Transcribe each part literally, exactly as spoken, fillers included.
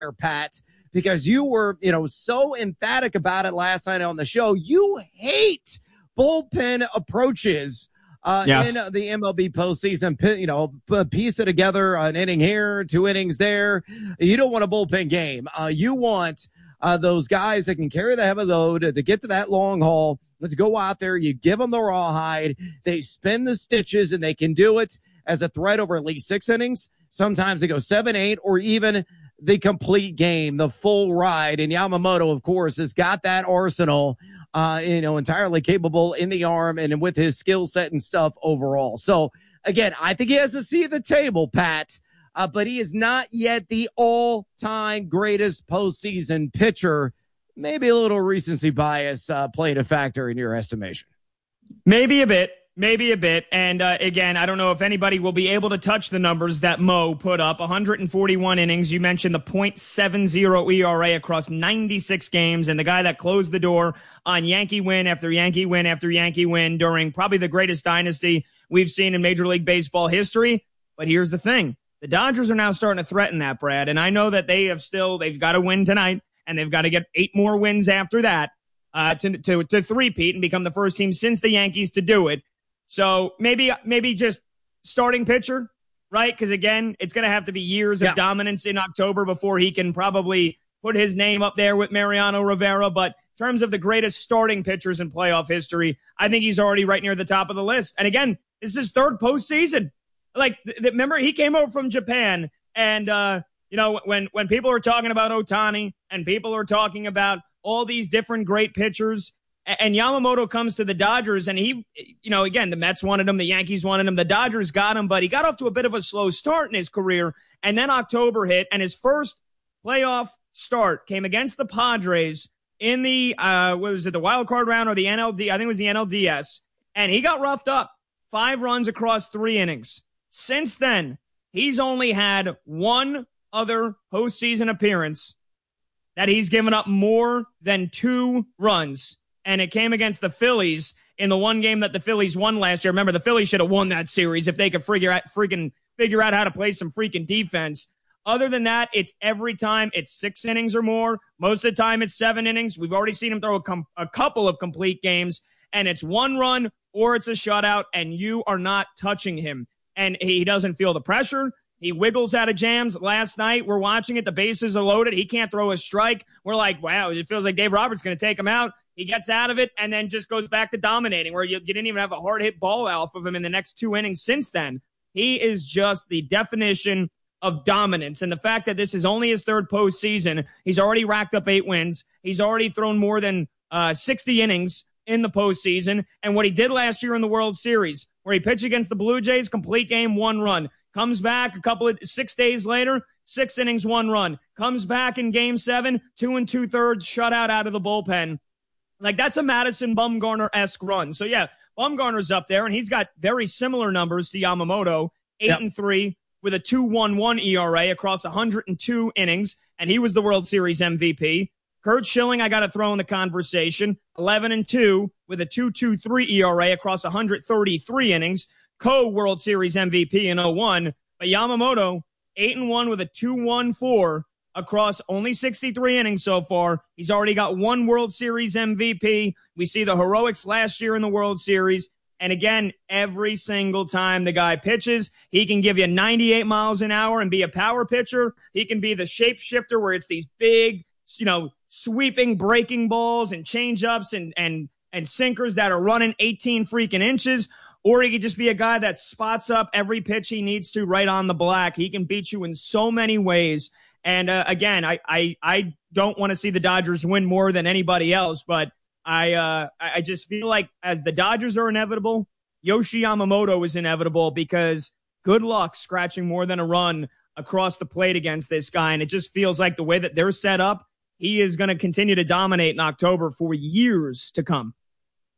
Pat, because you were, you know, so emphatic about it last night on the show. You hate bullpen approaches uh, yes. in the M L B postseason. You know, piece it together, an inning here, two innings there. You don't want a bullpen game. Uh, you want uh, those guys that can carry the heavy load to get to that long haul. Let's go out there. You give them the rawhide. They spin the stitches, and they can do it as a threat over at least six innings. Sometimes they go seven, eight, or even the complete game, the full ride. And Yamamoto, of course, has got that arsenal, uh, you know, entirely capable in the arm and with his skill set and stuff overall. So, again, I think he has a seat at the table, Pat, uh, but he is not yet the all-time greatest postseason pitcher. Maybe a little recency bias uh, played a factor in your estimation. Maybe a bit. Maybe a bit. And uh, again, I don't know if anybody will be able to touch the numbers that Mo put up. one hundred forty-one innings. You mentioned the point seven oh E R A across ninety-six games. And the guy that closed the door on Yankee win after Yankee win after Yankee win during probably the greatest dynasty we've seen in Major League Baseball history. But here's the thing. The Dodgers are now starting to threaten that, Brad. And I know that they have still, they've got to win tonight. And they've got to get eight more wins after that uh, to, to, to three-peat and become the first team since the Yankees to do it. So maybe maybe just starting pitcher, right? Because, again, it's going to have to be years of yeah. dominance in October before he can probably put his name up there with Mariano Rivera. But in terms of the greatest starting pitchers in playoff history, I think he's already right near the top of the list. And, again, this is his third postseason. Like, th- th- remember, he came over from Japan, and, uh, you know, when, when people are talking about Ohtani and people are talking about all these different great pitchers, and Yamamoto comes to the Dodgers, and he, you know, again, the Mets wanted him, the Yankees wanted him, the Dodgers got him, but he got off to a bit of a slow start in his career, and then October hit, and his first playoff start came against the Padres in the, uh, what was it, the wild card round or the N L D? I think it was the N L D S, and he got roughed up. Five runs across three innings. Since then, he's only had one other postseason appearance that he's given up more than two runs. And it came against the Phillies in the one game that the Phillies won last year. Remember, the Phillies should have won that series if they could figure out, freaking figure out how to play some freaking defense. Other than that, it's every time it's six innings or more. Most of the time it's seven innings. We've already seen him throw a, com- a couple of complete games, and it's one run or it's a shutout, and you are not touching him. And he doesn't feel the pressure. He wiggles out of jams. Last night, we're watching it. The bases are loaded. He can't throw a strike. We're like, wow, it feels like Dave Roberts is going to take him out. He gets out of it and then just goes back to dominating, where you, you didn't even have a hard hit ball off of him in the next two innings since then. He is just the definition of dominance. And the fact that this is only his third postseason, he's already racked up eight wins. He's already thrown more than uh, sixty innings in the postseason. And what he did last year in the World Series, where he pitched against the Blue Jays, complete game, one run. Comes back a couple of six days later, six innings, one run. Comes back in game seven, two and two thirds, shutout out of the bullpen. Like, that's a Madison Bumgarner-esque run. So, yeah, Bumgarner's up there, and he's got very similar numbers to Yamamoto, eight yep. and three with a two point one one E R A across one hundred two innings, and he was the World Series M V P. Curt Schilling, I got to throw in the conversation, eleven and two with a two point two three E R A across one hundred thirty-three innings, co-World Series M V P in oh one. But Yamamoto, eight and one with a two point one four across only sixty-three innings so far. He's already got one World Series M V P. We see the heroics last year in the World Series. And again, every single time the guy pitches, he can give you ninety-eight miles an hour and be a power pitcher. He can be the shapeshifter where it's these big, you know, sweeping breaking balls and changeups and, and, and sinkers that are running eighteen freaking inches. Or he could just be a guy that spots up every pitch he needs to right on the black. He can beat you in so many ways. And uh, again, I, I, I don't want to see the Dodgers win more than anybody else, but I, uh, I just feel like as the Dodgers are inevitable, Yoshi Yamamoto is inevitable, because good luck scratching more than a run across the plate against this guy. And it just feels like the way that they're set up, he is going to continue to dominate in October for years to come.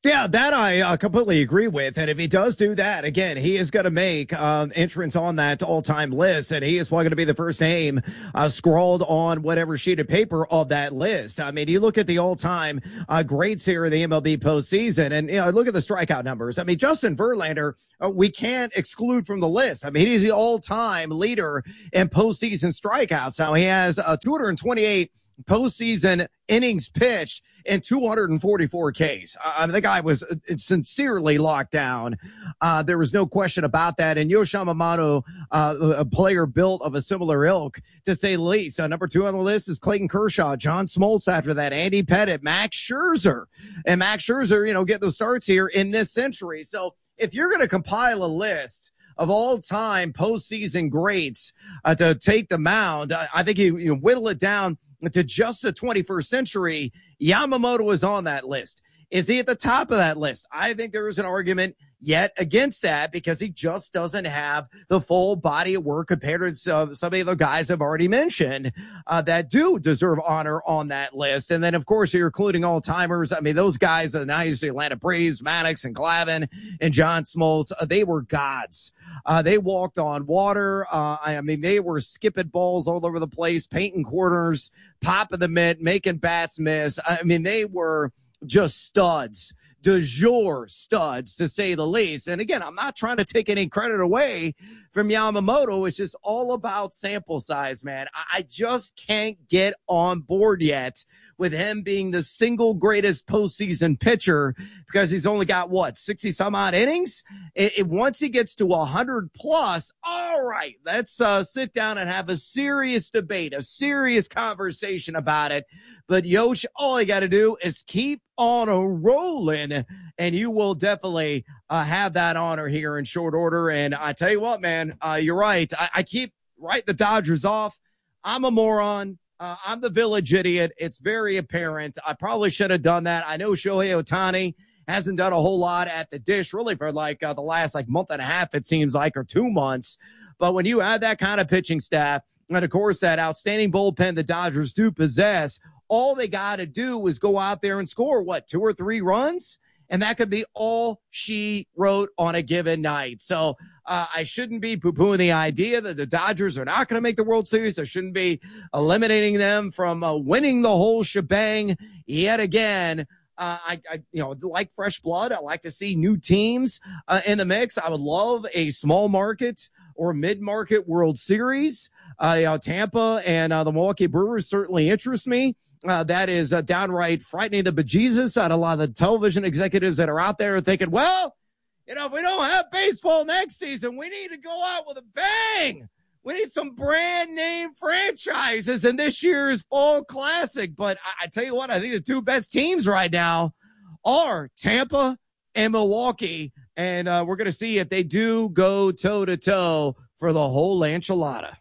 Yeah, that I uh, completely agree with. And if he does do that, again, he is going to make um, entrance on that all-time list, and he is probably going to be the first name uh, scrawled on whatever sheet of paper of that list. I mean, you look at the all-time uh, greats here in the M L B postseason, and you know, look at the strikeout numbers. I mean, Justin Verlander, uh, we can't exclude from the list. I mean, he's the all-time leader in postseason strikeouts. Now, he has uh, two hundred twenty-eight postseason innings pitched and two hundred forty-four Ks. I mean, the guy was sincerely locked down. Uh, there was no question about that. And Yoshi Yamamoto, uh, a player built of a similar ilk, to say the least. Uh, number two on the list is Clayton Kershaw, John Smoltz after that, Andy Pettitte, Max Scherzer. And Max Scherzer, you know, get those starts here in this century. So if you're going to compile a list of all-time postseason greats uh, to take the mound, I, I think you, you whittle it down to just the twenty-first century. Yamamoto is on that list. Is he at the top of that list? I think there is an argument yet against that because he just doesn't have the full body of work compared to uh, some of the other guys I've already mentioned uh, that do deserve honor on that list. And then, of course, you're including all-timers. I mean, those guys, the nineties, the Atlanta Braves, Maddox and Glavine and John Smoltz, uh, they were gods. Uh, they walked on water. Uh, I mean, they were skipping balls all over the place, painting corners, popping the mitt, making bats miss. I mean, they were just studs, de jour studs, to say the least. And again, I'm not trying to take any credit away from Yamamoto. It's just all about sample size, man. I, I just can't get on board yet with him being the single greatest postseason pitcher because he's only got, what, sixty some odd innings? It, it, once he gets to one hundred plus, all right, let's uh, sit down and have a serious debate, a serious conversation about it. But Yosh, all you got to do is keep on a rolling, and you will definitely uh, have that honor here in short order. And I tell you what, man, uh, you're right. I, I keep writing the Dodgers off. I'm a moron. Uh, I'm the village idiot. It's very apparent. I probably should have done that. I know Shohei Ohtani hasn't done a whole lot at the dish really for like uh, the last like month and a half, it seems like, or two months. But when you add that kind of pitching staff, and of course that outstanding bullpen the Dodgers do possess, all they got to do is go out there and score, what, two or three runs? And that could be all she wrote on a given night. So uh, I shouldn't be poo-pooing the idea that the Dodgers are not going to make the World Series. I shouldn't be eliminating them from uh, winning the whole shebang yet again. Uh, I, I, you know, like fresh blood. I like to see new teams uh, in the mix. I would love a small market or mid-market World Series. Uh, you know, Tampa and uh, the Milwaukee Brewers certainly interest me. Uh, that is uh, downright frightening the bejesus out of a lot of the television executives that are out there thinking, well, you know, if we don't have baseball next season, we need to go out with a bang. We need some brand name franchises in this year's Fall Classic. But I, I tell you what, I think the two best teams right now are Tampa and Milwaukee. And uh, we're going to see if they do go toe-to-toe for the whole enchilada.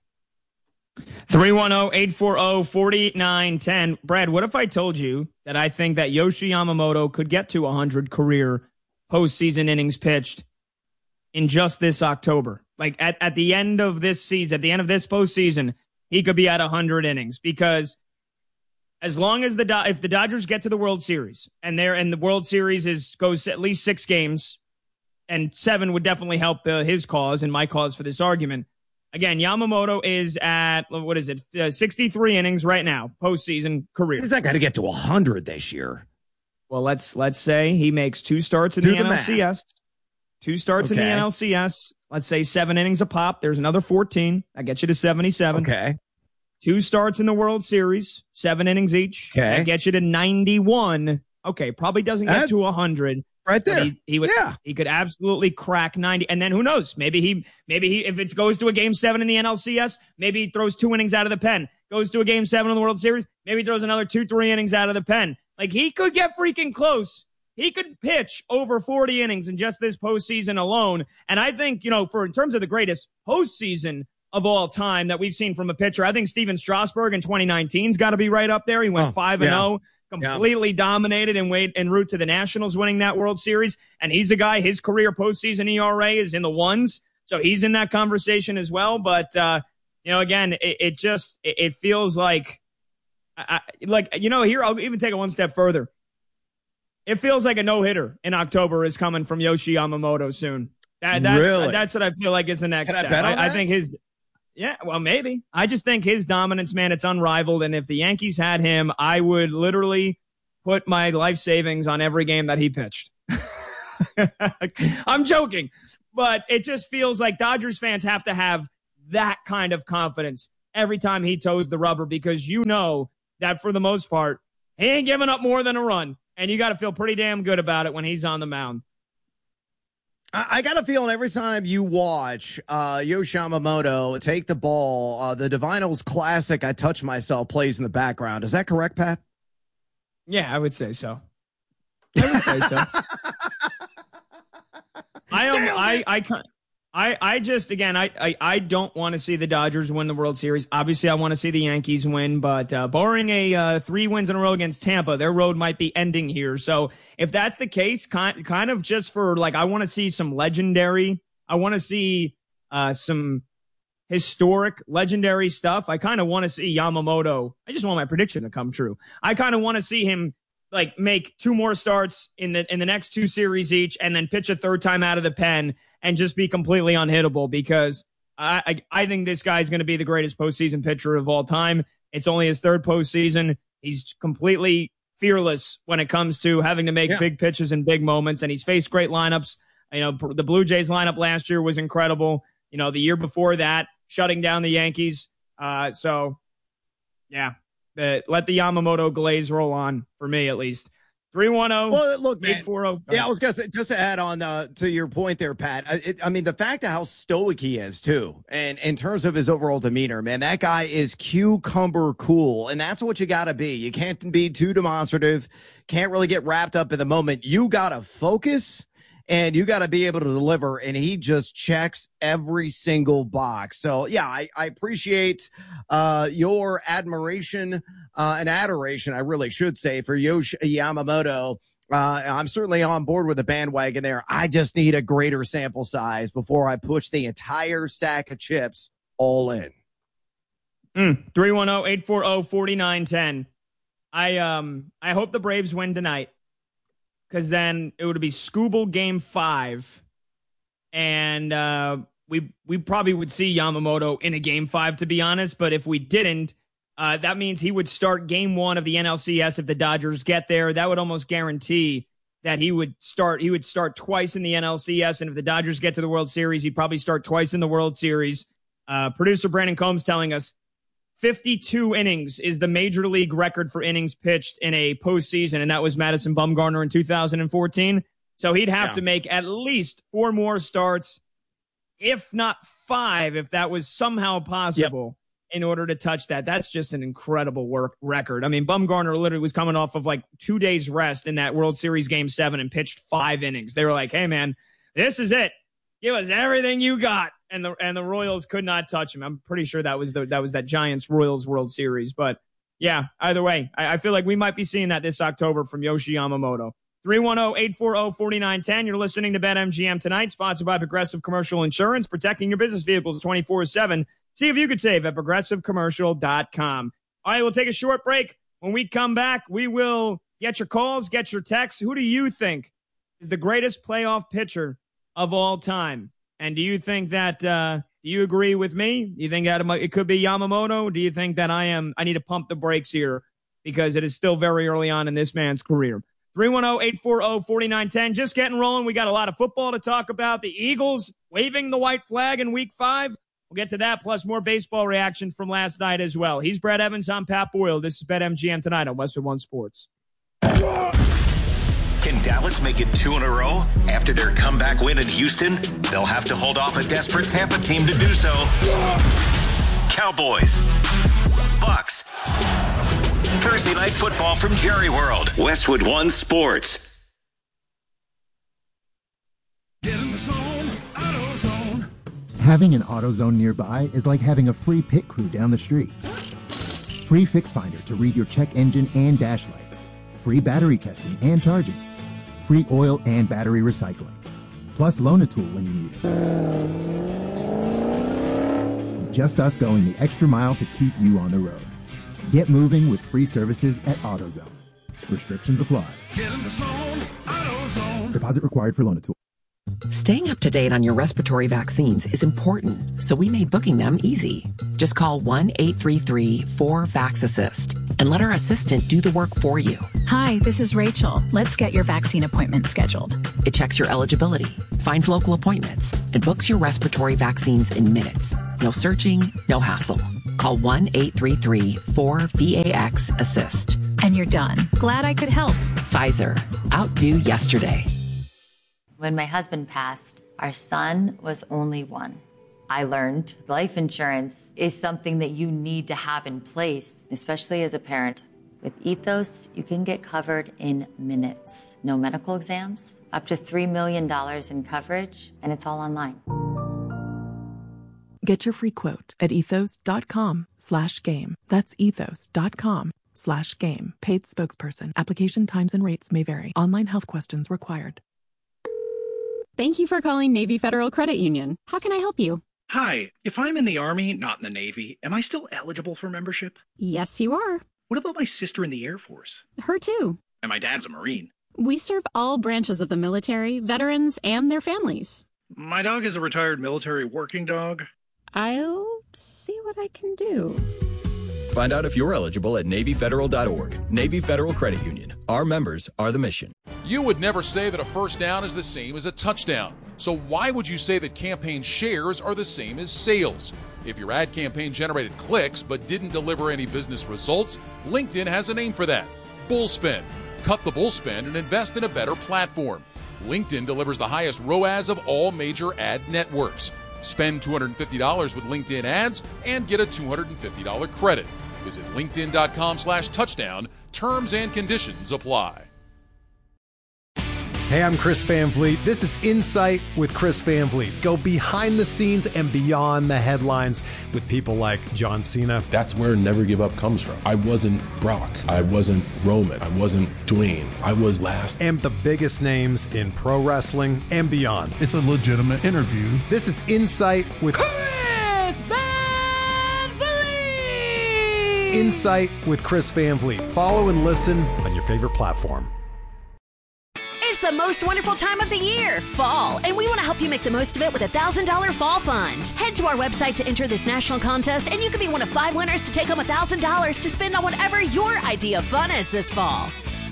three one zero, eight four zero, four nine one zero. Brad, what if I told you that I think that Yoshi Yamamoto could get to one hundred career postseason innings pitched in just this October? Like at, at the end of this season, at the end of this postseason, he could be at one hundred innings because as long as the if the Dodgers get to the World Series and they're and the World Series is goes at least six games, and seven would definitely help uh, his cause and my cause for this argument. Again, Yamamoto is at, what is it, uh, sixty-three innings right now, postseason career. He's not got to get to one hundred this year. Well, let's let's say he makes two starts in Do the, the N L C S. Math. Two starts okay. in the N L C S. Let's say seven innings a pop. There's another fourteen. That gets you to seventy-seven. Okay. Two starts in the World Series, seven innings each. Okay. That gets you to ninety-one. Okay, probably doesn't get that, to one hundred. Right there. He, he would, yeah. he could absolutely crack ninety. And then who knows? Maybe he, maybe he, if it goes to a game seven in the N L C S, maybe he throws two innings out of the pen. Goes to a game seven in the World Series, maybe he throws another two, three innings out of the pen. Like he could get freaking close. He could pitch over forty innings in just this postseason alone. And I think, you know, for in terms of the greatest postseason of all time that we've seen from a pitcher, I think Steven Strasburg in twenty nineteen's got to be right up there. He went five and oh. Completely yeah. dominated and wait en route to the Nationals winning that World Series. And he's a guy, his career postseason E R A is in the ones. So he's in that conversation as well. But, uh, you know, again, it, it just, it, it feels like, I, like, you know, here, I'll even take it one step further. it feels like a no-hitter in October is coming from Yoshi Yamamoto soon. That, that's, really? That's what I feel like is the next Can step. I bet on I, that? I think his, yeah, well, maybe. I just think his dominance, man, it's unrivaled. And if the Yankees had him, I would literally put my life savings on every game that he pitched. I'm joking, but it just feels like Dodgers fans have to have that kind of confidence every time he toes the rubber, because you know that for the most part, he ain't giving up more than a run, and you got to feel pretty damn good about it when he's on the mound. I, I got a feeling every time you watch uh, Yoshi Yamamoto take the ball, uh, the Divinyls classic "I Touch Myself" plays in the background. Is that correct, Pat? Yeah, I would say so. I would say so. I am. I. I. I. I just again. I. I, I don't want to see the Dodgers win the World Series. Obviously, I want to see the Yankees win. But uh, barring a uh, three wins in a row against Tampa, their road might be ending here. So if that's the case, kind kind of just for like, I want to see some legendary. I want to see uh, some historic, legendary stuff. I kind of want to see Yamamoto. I just want my prediction to come true. I kind of want to see him like make two more starts in the in the next two series each, and then pitch a third time out of the pen and just be completely unhittable, because I I, I think this guy's going to be the greatest postseason pitcher of all time. It's only his third postseason. He's completely fearless when it comes to having to make yeah. big pitches in big moments, and he's faced great lineups. You know, the Blue Jays lineup last year was incredible. You know, the year before that, shutting down the Yankees. Uh, so, yeah. Uh, let the Yamamoto glaze roll on for me, at least. three one zero. Well, look, man. eight four zero. Yeah, I was going to say, just to add on uh, to your point there, Pat. I, it, I mean, the fact of how stoic he is, too, and in terms of his overall demeanor, man, that guy is cucumber cool, and that's what you got to be. You can't be too demonstrative, can't really get wrapped up in the moment. You got to focus, and you got to be able to deliver, and he just checks every single box. So, yeah, I, I appreciate uh, your admiration uh, and adoration, I really should say, for Yoshi Yamamoto. Uh, I'm certainly on board with the bandwagon there. I just need a greater sample size before I push the entire stack of chips all in. Mm, three one zero, eight four zero, four nine one zero. I, um, I hope the Braves win tonight, because then it would be Scooble game five, and uh, we we probably would see Yamamoto in a game five, to be honest. But if we didn't, uh, that means he would start game one of the N L C S if the Dodgers get there. That would almost guarantee that he would start. He would start twice in the N L C S, and if the Dodgers get to the World Series, he'd probably start twice in the World Series. Uh, producer Brandon Combs telling us fifty-two innings is the major league record for innings pitched in a postseason, and that was Madison Bumgarner in two thousand fourteen. So he'd have yeah. to make at least four more starts, if not five, if that was somehow possible, yep. in order to touch that. That's just an incredible work record. I mean, Bumgarner literally was coming off of like two days rest in that World Series game seven and pitched five innings. They were like, hey, man, this is it. Give us everything you got. And the and the Royals could not touch him. I'm pretty sure that was the that was that Giants Royals World Series. But yeah, either way, I, I feel like we might be seeing that this October from Yoshi Yamamoto. three one zero, eight four zero, four nine one zero. You're listening to BetMGM tonight, sponsored by Progressive Commercial Insurance, protecting your business vehicles twenty-four seven. See if you could save at progressive commercial dot com. All right, we'll take a short break. When we come back, we will get your calls, get your texts. Who do you think is the greatest playoff pitcher of all time? And do you think that, uh, do you agree with me? Do you think that it could be Yamamoto? Do you think that I am, I need to pump the brakes here because it is still very early on in this man's career? three one zero, eight four zero, four nine one zero. Just getting rolling. We got a lot of football to talk about. The Eagles waving the white flag in week five. We'll get to that, plus more baseball reaction from last night as well. He's Brad Evans. I'm Pat Boyle. This is BetMGM tonight on Westwood One Sports. Can Dallas make it two in a row after their comeback win in Houston? They'll have to hold off a desperate Tampa team to do so. Cowboys. Bucks. Thursday night football from Jerry World. Westwood One Sports. Get in the zone, AutoZone. Having an AutoZone nearby is like having a free pit crew down the street. Free Fix Finder to read your check engine and dash lights. Free battery testing and charging. Free oil and battery recycling. Plus loan a tool when you need it. Just us going the extra mile to keep you on the road. Get moving with free services at AutoZone. Restrictions apply. Get in the zone, AutoZone. Deposit required for Loan-A-Tool. Staying up to date on your respiratory vaccines is important, so we made booking them easy. Just call one eight three three four VAX-ASSIST and let our assistant do the work for you. Hi, this is Rachel. Let's get your vaccine appointment scheduled. It checks your eligibility, finds local appointments, and books your respiratory vaccines in minutes. No searching, no hassle. Call one eight three three four VAX-ASSIST. And you're done. Glad I could help. Pfizer. Outdo yesterday. When my husband passed, our son was only one. I learned life insurance is something that you need to have in place, especially as a parent. With Ethos, you can get covered in minutes. No medical exams, up to three million dollars in coverage, and it's all online. Get your free quote at ethos.com slash game. That's ethos.com slash game. Paid spokesperson. Application times and rates may vary. Online health questions required. Thank you for calling Navy Federal Credit Union. How can I help you? Hi, if I'm in the Army, not in the Navy, am I still eligible for membership? Yes, you are. What about my sister in the Air Force? Her too. And my dad's a Marine. We serve all branches of the military, veterans, and their families. My dog is a retired military working dog. I'll see what I can do. Find out if you're eligible at Navy Federal dot org. Navy Federal Credit Union. Our members are the mission. You would never say that a first down is the same as a touchdown. So why would you say that campaign shares are the same as sales? If your ad campaign generated clicks but didn't deliver any business results, LinkedIn has a name for that. Bullspend. Cut the bullspend and invest in a better platform. LinkedIn delivers the highest R O A S of all major ad networks. Spend two hundred fifty dollars with LinkedIn ads and get a two hundred fifty dollars credit. Visit linkedin.com slash touchdown. Terms and conditions apply. Hey, I'm Chris Van Vliet. This is Insight with Chris Van Vliet. Go behind the scenes and beyond the headlines with people like John Cena. That's where Never Give Up comes from. I wasn't Brock. I wasn't Roman. I wasn't Dwayne. I was last. And the biggest names in pro wrestling and beyond. It's a legitimate interview. This is Insight with Chris Van Vliet. Insight with Chris Van Vliet. Follow and listen on your favorite platform. It's the most wonderful time of the year, fall, and we want to help you make the most of it with a one thousand dollars fall fund. Head to our website to enter this national contest, and you could be one of five winners to take home one thousand dollars to spend on whatever your idea of fun is this fall.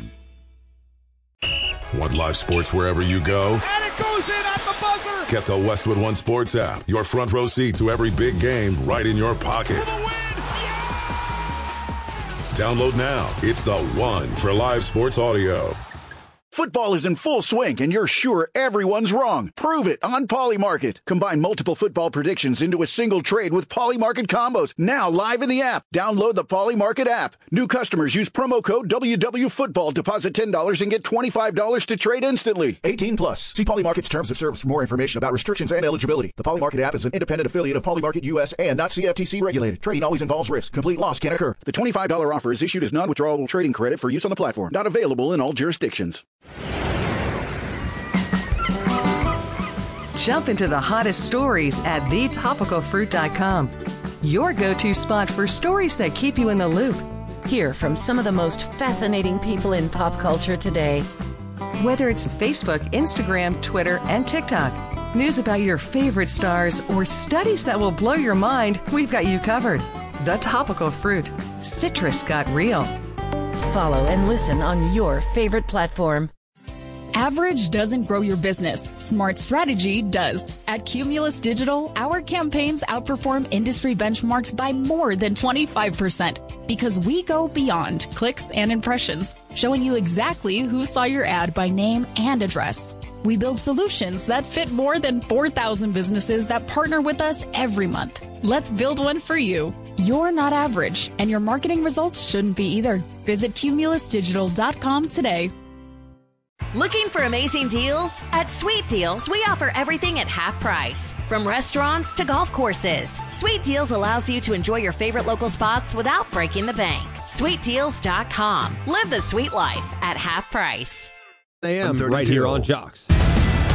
Want live sports wherever you go? And it goes in at the buzzer! Get the Westwood One Sports app. Your front row seat to every big game right in your pocket. For the win! Yeah! Download now. It's the one for live sports audio. Football is in full swing, and you're sure everyone's wrong. Prove it on Polymarket. Combine multiple football predictions into a single trade with Polymarket combos. Now live in the app. Download the Polymarket app. New customers use promo code W W Football. Deposit ten dollars and get twenty-five dollars to trade instantly. eighteen plus. See Polymarket's terms of service for more information about restrictions and eligibility. The Polymarket app is an independent affiliate of Polymarket U S and not C F T C regulated. Trading always involves risk. Complete loss can occur. The twenty-five dollars offer is issued as non-withdrawable trading credit for use on the platform. Not available in all jurisdictions. Jump into the hottest stories at the topical fruit dot com. Your go-to spot for stories that keep you in the loop. Hear from some of the most fascinating people in pop culture today. Whether it's Facebook, Instagram, Twitter, and TikTok, news about your favorite stars, or studies that will blow your mind, we've got you covered. The Topical Fruit. Citrus got real. Follow and listen on your favorite platform. Average doesn't grow your business. Smart strategy does. At Cumulus Digital, our campaigns outperform industry benchmarks by more than twenty-five percent because we go beyond clicks and impressions, showing you exactly who saw your ad by name and address. We build solutions that fit more than four thousand businesses that partner with us every month. Let's build one for you. You're not average, and your marketing results shouldn't be either. Visit cumulus digital dot com today. Looking for amazing deals? At Sweet Deals, we offer everything at half price. From restaurants to golf courses, Sweet Deals allows you to enjoy your favorite local spots without breaking the bank. sweet deals dot com. Live the sweet life at half price. A M right here on Jocks.